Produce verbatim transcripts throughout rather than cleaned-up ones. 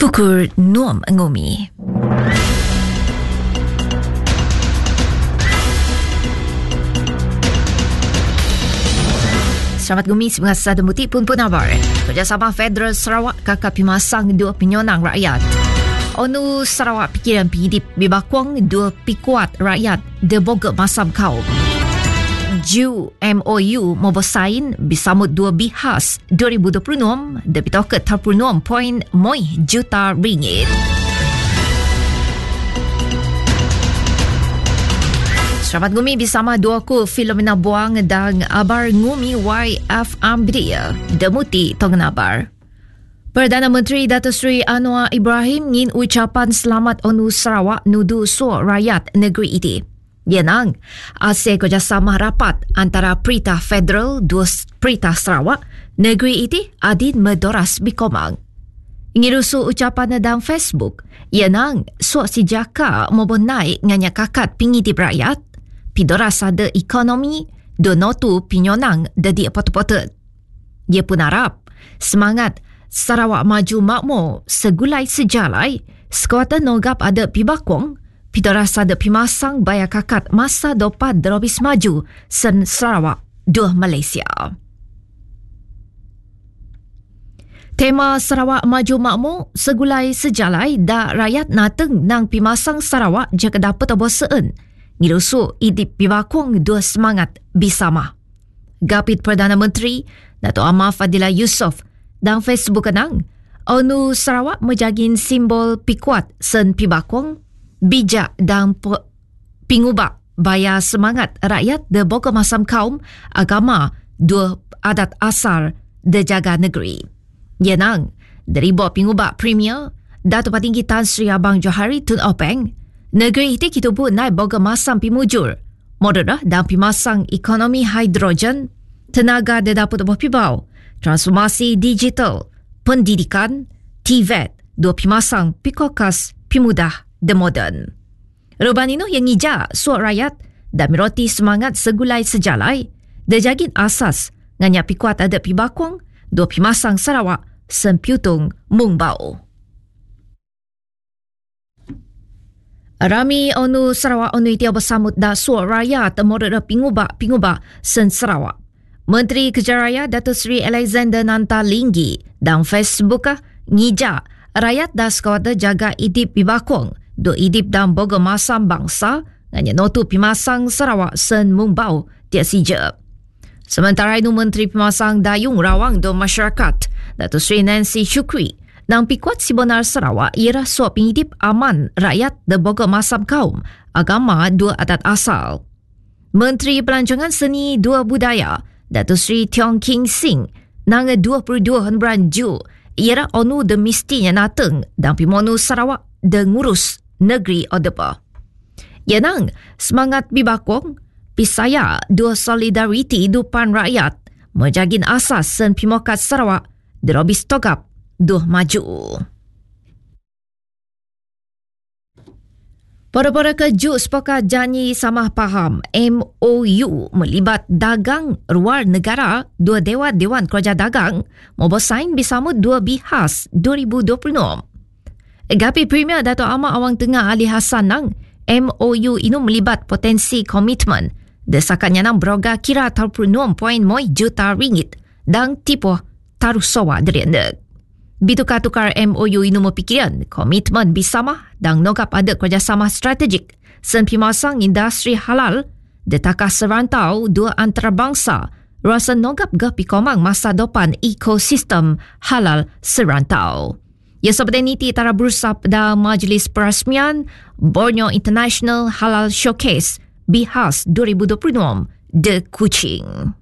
Pukul enam ngumi. Selamat gumi sebengat satu mutik pun pun abar. Kerjasama Federal Sarawak kakak pimasang dua penyonang rakyat. O N U Sarawak pikiran pihidip bibakuang dua pikuat rakyat debogak masam kaum. J U M O U mobosain bisamut dua bihas dua ribu dua puluh enam debitoket tiga puluh enam perpuluhan lima juta ringgit. Selamat gumi bersama dua ku Filomena Buang dan abar ngumi Y F Ambidia demuti tongan abar. Perdana Menteri Datuk Seri Anwar Ibrahim ngin ucapan selamat O N U Sarawak nudu suar rakyat negeri ini. Yenang, hasil kerjasama rapat antara Perintah Federal dua Perintah Sarawak, negeri ini adin medoras bikomang. Ngirusu ucapan dalam Facebook, yenang suak si jaka maupun naik nganya kakat pingidip rakyat, pidoras ada ekonomi, donotu pinyonang dadi potong-potong. Dia pun harap semangat Sarawak maju makmur segulai sejalai, sekuatan nogap ada pibakong, pidoras ada pimasang bayar kakat masa depan derobis maju sen Sarawak dua Malaysia. Tema Sarawak maju makmur segulai sejalai da rakyat nateng nang pimasang Sarawak jika dapat oboseen. Ngirusu idip bibakong dua semangat bersama. Gapit Perdana Menteri Dato' Amar Fadilah Yusof dan Facebook kenang O N U Sarawak menjagin simbol pikuat sen pibakong bijak dan pingubak bayar semangat rakyat de boga masam kaum agama dua adat asal de jaga negeri. Yenang dari bawah pingubak Premier Datuk Patinggi Tan Sri Abang Johari Tun Openg, negeri itu kita pun naik boga masam pimujur, moderah dan pimasang ekonomi hidrogen, tenaga de dapat buah pibau, transformasi digital, pendidikan, T V E T, dua pimasang pikokas pimudah de modern. Ruban ini yang ngijak suat rakyat dan miroti semangat segulai sejalai, dejagin asas nganya pikuat ada pibakuang, dua pimasang Sarawak sempiutung mungbau. Rami O N U Sarawak O N U Itia bersamut da suat rakyat modera pingubak-pingubak sen Sarawak. Menteri Kerja Raya Datuk Seri Alexander Nanta Linggi dan Facebook ngijak rakyat da sekawata jaga idip bibakong, do idip dan boga masam bangsa nganya notu pimasang Sarawak sen mungbau tiak sijap. Sementara itu Menteri Pimasang Dayung Rawang do Masyarakat Datuk Seri Nancy Shukri nang pikuat si benar Sarawak ialah suap pengidip aman rakyat de boga masam kaum agama dua adat asal. Menteri Pelancongan Seni Dua Budaya Datuk Seri Tiong King Sing nang dua puluh dua bulan Ju ialah O N U de mestinya nateng dan pimonu Sarawak de ngurus negeri odepa. Yenang semangat bibakong pisaya dua solidariti dupan rakyat menjagin asas sen pimokat Sarawak derobis togap duh maju. Para-para keju sepakat janji samah faham M O U melibat dagang luar negara dua Dewan Dewan Kerja Dagang mobosain bersama dua bihas dua ribu dua puluh enam. Gapi Premier Dato' Ahmad Awang Tengah Ali Hassan nang M O U ini melibat potensi komitmen desakatnya nang beroga kira tiga puluh enam perpuluhan lima juta ringgit dan tipu taruh sowa dari anda. Bitukar-tukar M O U ini mempikiran komitmen bersama dan nogap ada kerjasama strategik sen pimasang industri halal detakah serantau dua antarabangsa rasa nogap gapi komang masa depan ekosistem halal serantau. Ya seperti ini tara berusaha pada Majlis Perasmian Borneo International Halal Showcase Bihas dua ribu dua puluh enam de Kuching.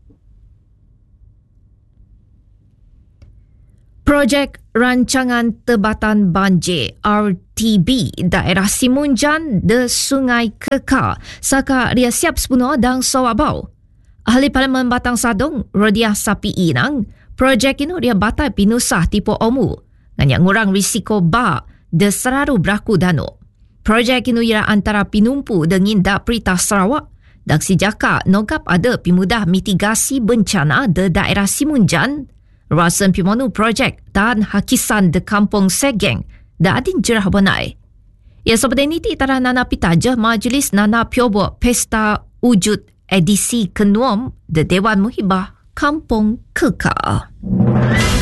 Projek Rancangan Tebatan Banjir R T B Daerah Simunjan de Sungai Kekal saka dia siap sepenuh dan Sawabau. Ahli Parlimen Batang Sadong Rodiah Sapi Inang, projek ini dia batal pinusah tipu omu nganya ngurang risiko ba de seraru beraku dano. Projek ini ia antara pinumpu dengan da Perintah Sarawak dan sejaka nogap ada pimudah mitigasi bencana de daerah Simunjan Rasen Pimonu Projek dan Hakisan de Kampung Segeng da adin jerah banai. Ya seperti ini titara nana pitaja Majlis Nana Piobo Pesta Wujud edisi kenuam de Dewan Muhibah Kampung Kekal.